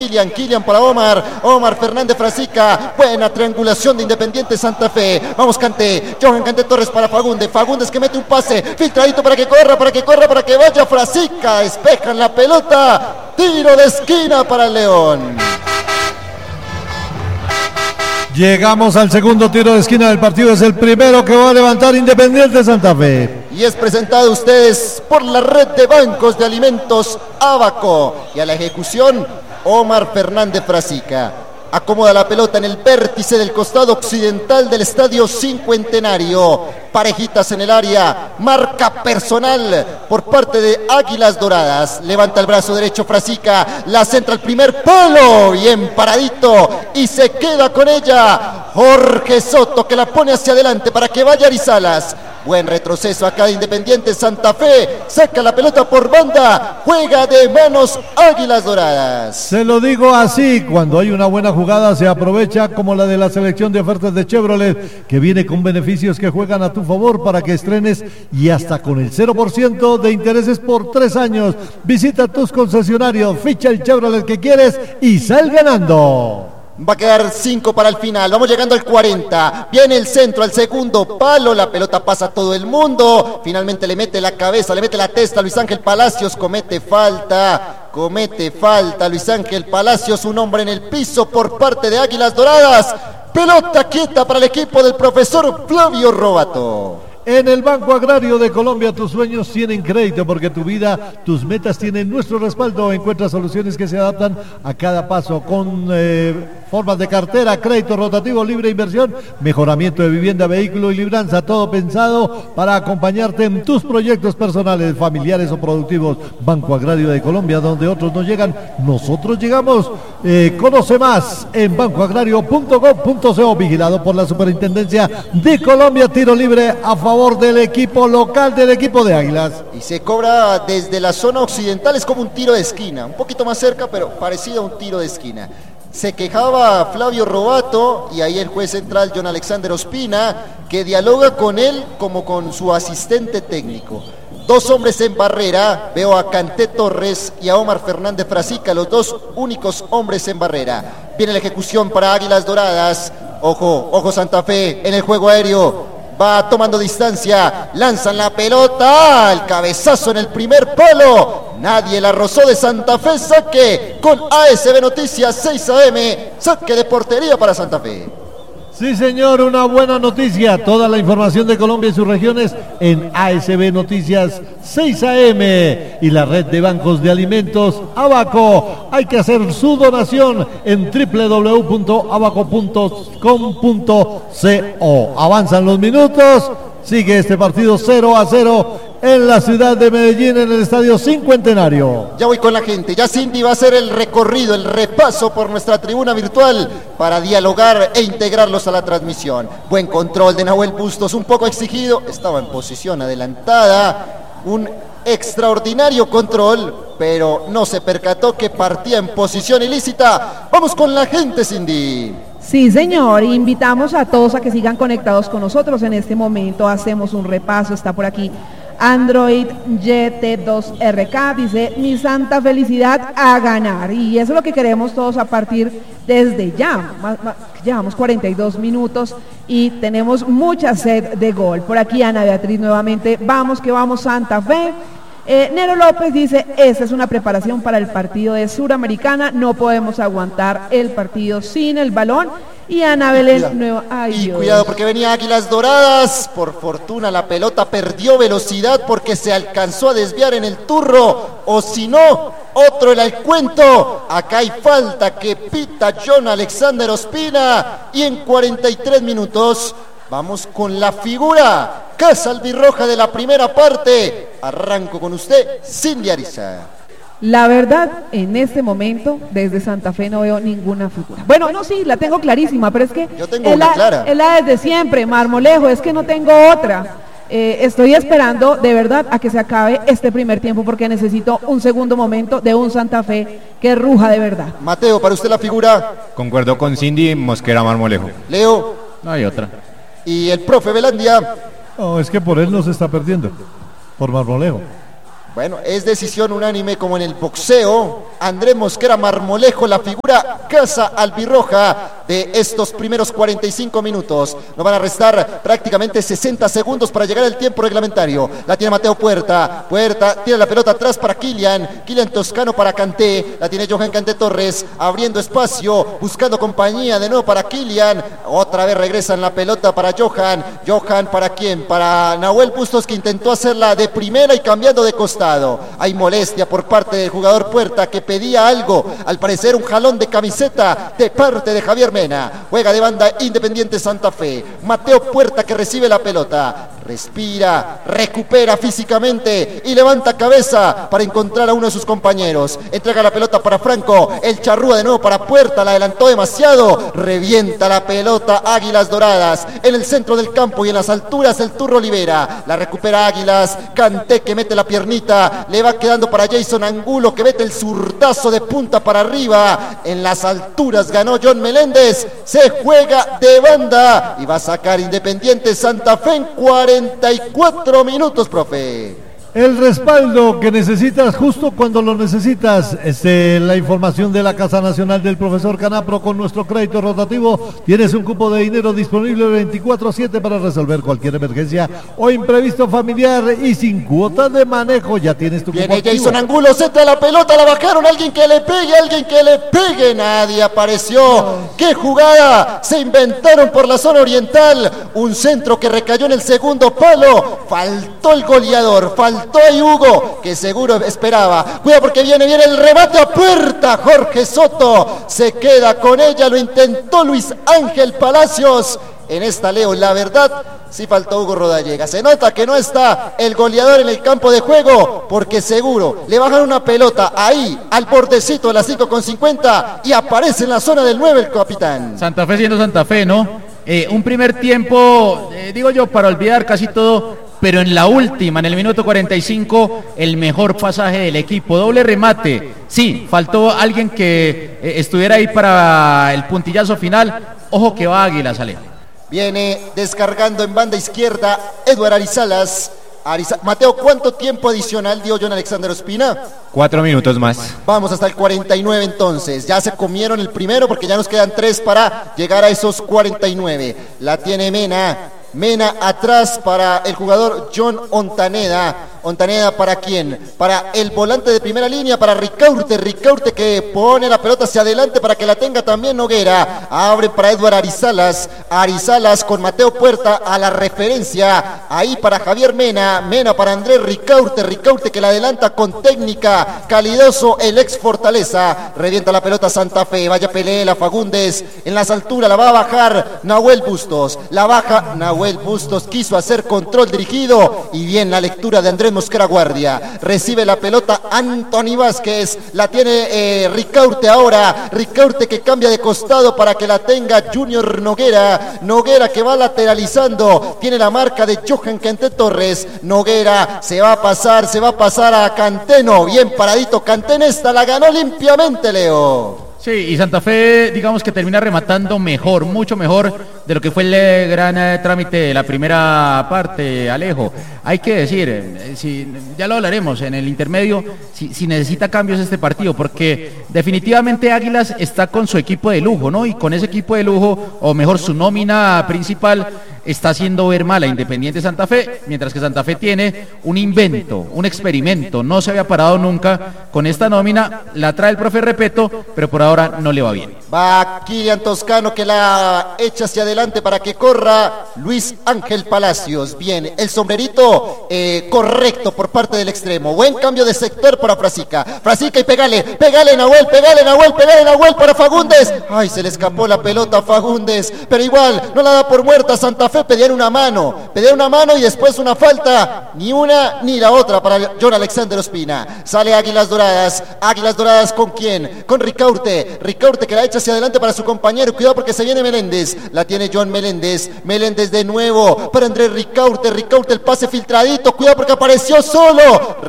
Kilian para Omar Fernández Frasica, buena triangulación de Independiente Santa Fe. Vamos Kanté, Johan Kanté Torres para Fagundes que mete un pase, filtradito para que corra, para que vaya Frasica, despejan la pelota, tiro de esquina para el León. Llegamos al segundo tiro de esquina del partido, es el primero que va a levantar Independiente Santa Fe. Y es presentado a ustedes por la red de bancos de alimentos Abaco. Y a la ejecución, Omar Fernández Frasica. Acomoda la pelota en el vértice del costado occidental del Estadio Cincuentenario. Parejitas en el área. Marca personal por parte de Águilas Doradas. Levanta el brazo derecho Frasica. La centra al primer palo. Bien paradito. Y se queda con ella Jorge Soto, que la pone hacia adelante para que vaya Arizalas. Buen retroceso acá de Independiente Santa Fe. Saca la pelota por banda. Juega de manos Águilas Doradas. Se lo digo así, cuando hay una buena jugada se aprovecha, como la de la selección de ofertas de Chevrolet, que viene con beneficios que juegan a tu favor para que estrenes y hasta con el 0% de intereses por 3 años. Visita tus concesionarios, ficha el Chevrolet que quieres y sal ganando. Va a quedar 5 para el final. Vamos llegando al 40. Viene el centro al segundo palo. La pelota pasa a todo el mundo. Finalmente le mete la cabeza, le mete la testa. Luis Ángel Palacios comete falta. Luis Ángel Palacios, un hombre en el piso por parte de Águilas Doradas. Pelota quieta para el equipo del profesor Flavio Robato. En el Banco Agrario de Colombia tus sueños tienen crédito porque tu vida, tus metas tienen nuestro respaldo. Encuentra soluciones que se adaptan a cada paso con formas de cartera, crédito rotativo, libre inversión, mejoramiento de vivienda, vehículo y libranza. Todo pensado para acompañarte en tus proyectos personales, familiares o productivos. Banco Agrario de Colombia, donde otros no llegan, nosotros llegamos. Conoce más en bancoagrario.gov.co. Vigilado por la Superintendencia de Colombia. Tiro libre a favor del equipo local, del equipo de Águilas. Y se cobra desde la zona occidental, es como un tiro de esquina, un poquito más cerca, pero parecido a un tiro de esquina. Se quejaba Flavio Robato y ahí el juez central John Alexander Ospina, que dialoga con él como con su asistente técnico. 2 hombres en barrera, veo a Kanté Torres y a Omar Fernández Frasica, los 2 únicos hombres en barrera. Viene la ejecución para Águilas Doradas. Ojo Santa Fe en el juego aéreo. Va tomando distancia, lanzan la pelota, el cabezazo en el primer palo, nadie la rozó de Santa Fe, saque con ASB Noticias 6 AM, saque de portería para Santa Fe. Sí señor, una buena noticia, toda la información de Colombia y sus regiones en ASB Noticias 6 AM y la red de bancos de alimentos Abaco. Hay que hacer su donación en www.abaco.com.co. Avanzan los minutos, sigue este partido 0-0 en la ciudad de Medellín, en el Estadio Cincuentenario. Ya voy con la gente, ya Cindy va a hacer el recorrido, el repaso por nuestra tribuna virtual para dialogar e integrarlos a la transmisión. Buen control de Nahuel Bustos, un poco exigido, estaba en posición adelantada, un extraordinario control, pero no se percató que partía en posición ilícita. Vamos con la gente, Cindy. Sí, señor, invitamos a todos a que sigan conectados con nosotros. En este momento hacemos un repaso, está por aquí Android YT2RK, dice: mi santa felicidad a ganar, y eso es lo que queremos todos a partir desde ya. Llevamos 42 minutos y tenemos mucha sed de gol. Por aquí Ana Beatriz nuevamente, vamos que vamos Santa Fe. Nero López dice: esa es una preparación para el partido de Suramericana, no podemos aguantar el partido sin el balón. Y Ana Belén Nueva. Cuidado porque venía Águilas Doradas. Por fortuna la pelota perdió velocidad porque se alcanzó a desviar en el turro. O si no, otro era el cuento. Acá hay falta que pita John Alexander Ospina. Y en 43 minutos vamos con la figura Casa Albirroja de la primera parte. Arranco con usted, Cindy Ariza. La verdad, en este momento, desde Santa Fe no veo ninguna figura. Bueno, no, sí, la tengo clarísima, pero es que yo tengo una clara. Es la desde siempre, Marmolejo, es que no tengo otra. Estoy esperando, de verdad, a que se acabe este primer tiempo, porque necesito un segundo momento de un Santa Fe que ruja de verdad. Mateo, para usted la figura. Concuerdo con Cindy, Mosquera Marmolejo. Leo. No hay otra. Y el profe Velandia. No, es que por él no se está perdiendo, por Marmolejo. Bueno, es decisión unánime como en el boxeo. Andrés Mosquera Marmolejo, la figura casa albirroja de estos primeros 45 minutos. Nos van a restar prácticamente 60 segundos para llegar al tiempo reglamentario. La tiene Mateo Puerta. Puerta tira la pelota atrás para Kylian. Kylian Toscano para Kanté. La tiene Johan Kanté Torres abriendo espacio, buscando compañía de nuevo para Kylian. Otra vez regresan la pelota para Johan. Johan para quién? Para Nahuel Bustos, que intentó hacerla de primera y cambiando de costado. Hay molestia por parte del jugador Puerta, que pedía algo, al parecer un jalón de camiseta de parte de Javier Mena. Juega de banda Independiente Santa Fe. Mateo Puerta, que recibe la pelota, respira, recupera físicamente y levanta cabeza para encontrar a uno de sus compañeros. Entrega la pelota para Franco, el charrúa de nuevo para Puerta, la adelantó demasiado, revienta la pelota Águilas Doradas en el centro del campo y en las alturas el Turro Olivera. La recupera Águilas. Kanté, que mete la piernita, le va quedando para Jason Angulo, que mete el zurdazo de punta para arriba. En las alturas ganó John Meléndez. Se juega de banda y va a sacar Independiente Santa Fe en 44 minutos, profe. El respaldo que necesitas justo cuando lo necesitas. La información de la Casa Nacional del Profesor Canapro. Con nuestro crédito rotativo tienes un cupo de dinero disponible 24/7 para resolver cualquier emergencia o imprevisto familiar y sin cuota de manejo. Ya tienes tu cupo. Viene Jason Angulo, centra la pelota, la bajaron, alguien que le pegue, nadie apareció. ¡Qué jugada! Se inventaron por la zona oriental, un centro que recayó en el segundo palo. Faltó el goleador, faltó ahí Hugo, que seguro esperaba. Cuidado porque viene el remate a Puerta. Jorge Soto se queda con ella, lo intentó Luis Ángel Palacios. En esta, Leo, la verdad, sí faltó Hugo Rodallega. Se nota que no está el goleador en el campo de juego, porque seguro le bajan una pelota ahí al bordecito de las 5:50 y aparece en la zona del 9 el capitán. Santa Fe siendo Santa Fe, ¿no? Un primer tiempo, digo yo, para olvidar casi todo, pero en la última, en el minuto 45, el mejor pasaje del equipo, doble remate. Sí, faltó alguien que estuviera ahí para el puntillazo final. Ojo que va Águila, sale. Viene descargando en banda izquierda Eduardo Arizalas. Mateo, ¿cuánto tiempo adicional dio John Alexander Ospina? 4 minutos más. Vamos hasta el 49 entonces. Ya se comieron el primero porque ya nos quedan 3 para llegar a esos 49. La tiene Mena atrás para el jugador John Ontaneda. Ontaneda, ¿para quién? Para el volante de primera línea, para Ricaurte que pone la pelota hacia adelante para que la tenga también Noguera. Abre para Eduardo Arizalas con Mateo Puerta a la referencia. Ahí para Javier Mena para Andrés Ricaurte que la adelanta con técnica. Calidoso, el ex Fortaleza. Revienta la pelota Santa Fe. Vaya Pelela, Fagundes en las alturas, la va a bajar Nahuel Bustos. La baja Nahuel Bustos, quiso hacer control dirigido y bien la lectura de Andrés Mosquera Guardia. Recibe la pelota Anthony Vázquez, la tiene Ricaurte ahora. Ricaurte que cambia de costado para que la tenga Junior Noguera que va lateralizando, tiene la marca de Johan Kanté Torres. Noguera se va a pasar a Canteno, bien paradito Kanté, en esta la ganó limpiamente, Leo. Sí, y Santa Fe, digamos que termina rematando mejor, mucho mejor de lo que fue el gran trámite de la primera parte, Alejo. Hay que decir, ya lo hablaremos en el intermedio, si necesita cambios este partido, porque definitivamente Águilas está con su equipo de lujo, ¿no? Y con ese equipo de lujo, o mejor su nómina principal, está haciendo ver mal a Independiente Santa Fe, mientras que Santa Fe tiene un invento, un experimento, no se había parado nunca con esta nómina, la trae el profe Repeto, pero por ahora no le va bien. Va Kylian Toscano que la echa hacia adelante para que corra Luis Ángel Palacios. Bien, el sombrerito correcto por parte del extremo. Buen cambio de sector para Frasica y pegale Nahuel para Fagundes. Ay, se le escapó la pelota a Fagundes, pero igual no la da por muerta. Santa Fe pedían una mano y después una falta. Ni una ni la otra para John Alexander Ospina. Sale Águilas Doradas, ¿con quién? Con Ricaurte que la echa hacia adelante para su compañero. Cuidado porque se viene Meléndez. La tiene John Meléndez de nuevo para Andrés Ricaurte el pase filtradito. Cuidado porque apareció solo.